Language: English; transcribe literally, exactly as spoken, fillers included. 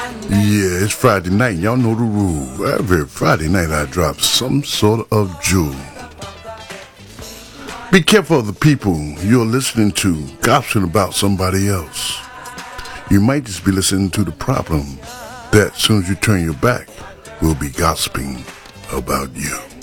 Yeah, it's Friday night. Y'all know the rule. Every Friday night I drop some sort of jewel. Be careful of the people you're listening to gossiping about somebody else. You might just be listening to the problem that as soon as you turn your back will be gossiping about you.